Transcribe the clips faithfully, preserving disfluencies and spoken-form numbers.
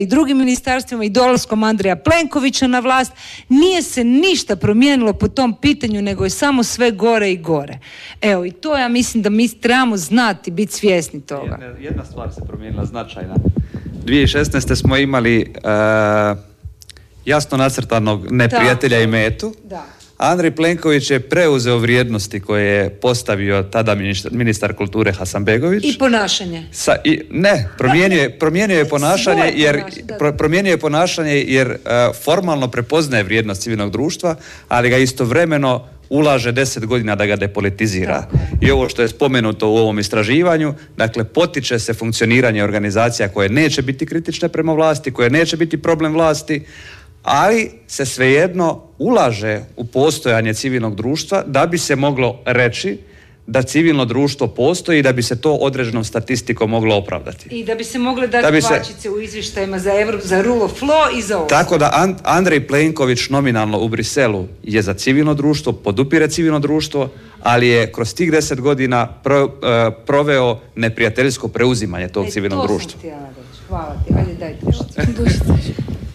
i drugim ministarstvima i dolaskom Andreja Plenkovića na vlast, nije se ništa promijenilo po tom pitanju, nego je samo sve gore i gore. Evo, i to ja mislim da mi trebamo znati, biti svjesni toga. Jedna, jedna stvar se promijenila značajna. dvije tisuće šesnaeste smo imali uh, jasno nacrtanog neprijatelja da. i metu. Da. Andrej Plenković je preuzeo vrijednosti koje je postavio tada ministar, ministar kulture Hasanbegović. I ponašanje. Sa, i, ne, promijenio je, promijenio je ponašanje jer, ponašanje, pro, promijenio je ponašanje jer uh, formalno prepoznaje vrijednost civilnog društva, ali ga istovremeno ulaže deset godina da ga depolitizira. Tako. I ovo što je spomenuto u ovom istraživanju, dakle, potiče se funkcioniranje organizacija koje neće biti kritične prema vlasti, koje neće biti problem vlasti, ali se svejedno ulaže u postojanje civilnog društva da bi se moglo reći da civilno društvo postoji i da bi se to određenom statistikom moglo opravdati. I da bi se mogle dati da kvačice se... u izvještajima za, Evro, za rule of law i za ovo. Tako da Andrej Plenković nominalno u Briselu je za civilno društvo, podupire civilno društvo, ali je kroz tih deset godina pro, uh, proveo neprijateljsko preuzimanje tog e, civilnog to društva. Hvala ti. Ajde, dajte.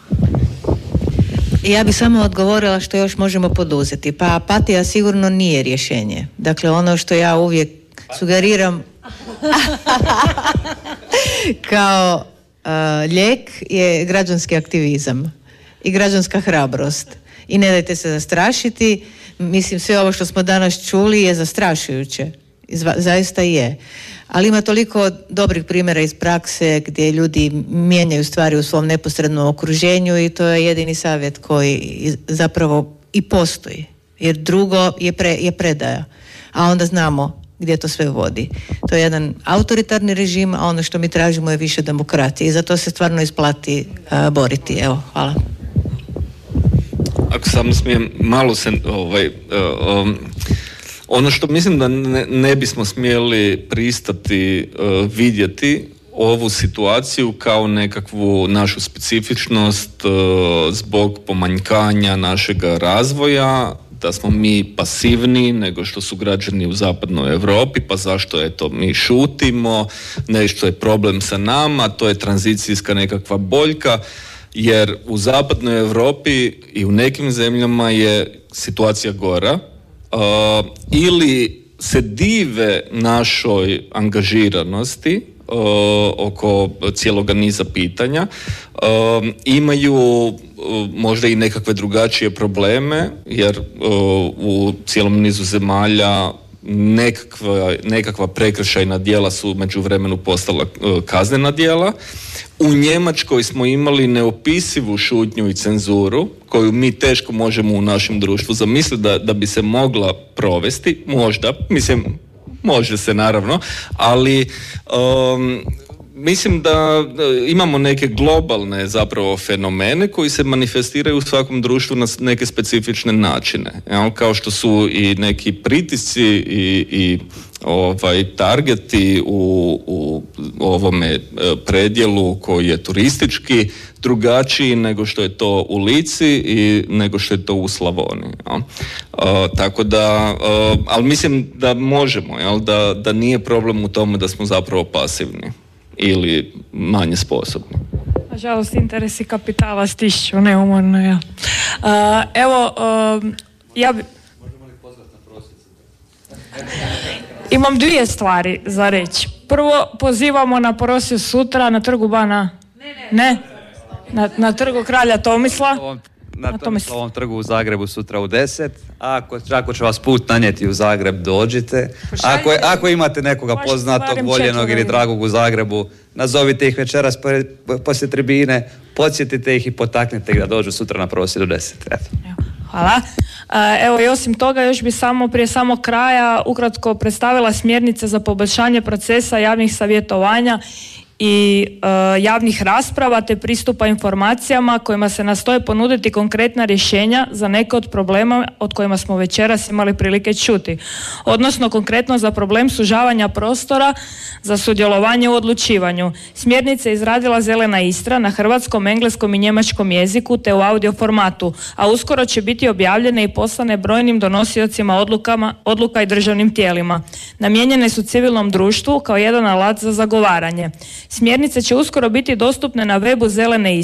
Ja bi samo odgovorila što još možemo poduzeti. Pa apatija sigurno nije rješenje. Dakle, ono što ja uvijek sugeriram kao uh, lijek je građanski aktivizam i građanska hrabrost. I ne dajte se zastrašiti. Mislim, sve ovo što smo danas čuli je zastrašujuće. Zva, zaista je. Ali ima toliko dobrih primjera iz prakse gdje ljudi mijenjaju stvari u svom neposrednom okruženju i to je jedini savjet koji zapravo i postoji. Jer drugo je, pre, je predaja. A onda znamo gdje to sve vodi. To je jedan autoritarni režim, a ono što mi tražimo je više demokratije. I za to se stvarno isplati uh, boriti. Evo, hvala. Ako samo smijem malo se... Ovaj, uh, um, Ono što mislim da ne, ne bismo smjeli pristati uh, vidjeti ovu situaciju kao nekakvu našu specifičnost uh, zbog pomanjkanja našega razvoja, da smo mi pasivni nego što su građani u zapadnoj Europi, pa zašto eto mi šutimo, nešto je problem sa nama, to je tranzicijska nekakva boljka, jer u zapadnoj Europi i u nekim zemljama je situacija gora. Uh, ili se dive našoj angažiranosti uh, oko cijeloga niza pitanja, uh, imaju uh, možda i nekakve drugačije probleme, jer uh, u cijelom nizu zemalja nekakva, nekakva prekršajna djela su u međuvremenu postala uh, kaznena djela. U Njemačkoj smo imali neopisivu šutnju i cenzuru koju mi teško možemo u našem društvu zamisliti da, da bi se mogla provesti, možda, mislim, može se naravno, ali um, mislim da imamo neke globalne zapravo fenomene koji se manifestiraju u svakom društvu na neke specifične načine. Jel? Kao što su i neki pritisci i, i ovaj, targeti u, u ovome predjelu koji je turistički drugačiji nego što je to u Lici i nego što je to u Slavoniji. Jel? Uh, tako da, uh, ali mislim da možemo, jel? Da, da nije problem u tome da smo zapravo pasivni ili manje sposobni. Nažalost, interesi kapitala stišću neumorno, ja. Uh, evo, uh, ja bi... Možemo li pozvati na prosvjed? Imam dvije stvari za reći. Prvo, pozivamo na prosvjed sutra na trgu Bana... Ne, ne. ne? Na, na trgu Kralja Tomisla. Na, na Tomislavom trgu u Zagrebu sutra u deset. Ako, ako će vas put nanijeti u Zagreb, dođite. Ako, ako imate nekoga poznatog, voljenog ili dragog u Zagrebu, nazovite ih večeras poslije tribine, podsjetite ih i potaknite ih da dođu sutra na prosvjed u deset. Eto. Hvala. Evo i osim toga još bi samo prije samog kraja ukratko predstavila smjernice za poboljšanje procesa javnih savjetovanja i e, javnih rasprava te pristupa informacijama kojima se nastoje ponuditi konkretna rješenja za neke od problema od kojima smo večeras imali prilike čuti. Odnosno konkretno za problem sužavanja prostora za sudjelovanje u odlučivanju. Smjernice je izradila Zelena Istra na hrvatskom, engleskom i njemačkom jeziku te u audio formatu, a uskoro će biti objavljene i poslane brojnim donosiocima odlukama, odluka i državnim tijelima. Namijenjene su civilnom društvu kao jedan alat za zagovaranje. Smjernice će uskoro biti dostupne na webu Zelene